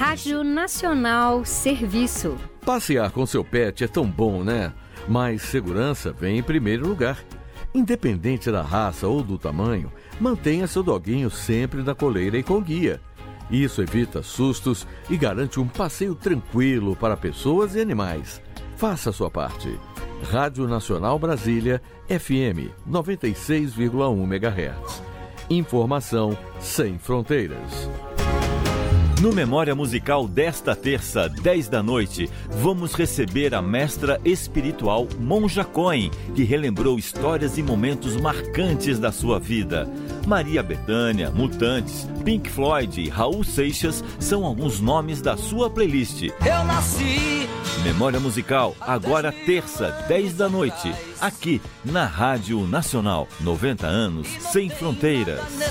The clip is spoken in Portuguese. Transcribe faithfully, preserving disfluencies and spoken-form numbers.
Rádio Nacional Serviço. Passear com seu pet é tão bom, né? Mas segurança vem em primeiro lugar. Independente da raça ou do tamanho, mantenha seu doguinho sempre na coleira e com guia. Isso evita sustos e garante um passeio tranquilo para pessoas e animais. Faça a sua parte. Rádio Nacional Brasília, F M noventa e seis vírgula um megahertz. Informação sem fronteiras. No Memória Musical desta terça, dez da noite, vamos receber a mestra espiritual Monja Cohen, que relembrou histórias e momentos marcantes da sua vida. Maria Bethânia, Mutantes, Pink Floyd e Raul Seixas são alguns nomes da sua playlist. Eu nasci. Memória Musical, agora terça, dez da noite, aqui na Rádio Nacional. noventa anos sem fronteiras.